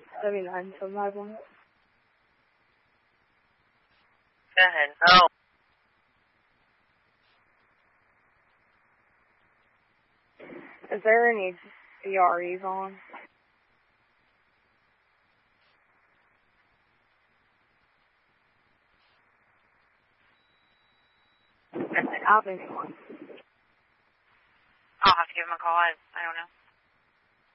79-751. Go ahead. Oh. Is there any EREs on? Out anyone? I'll have to give him a call. I don't know.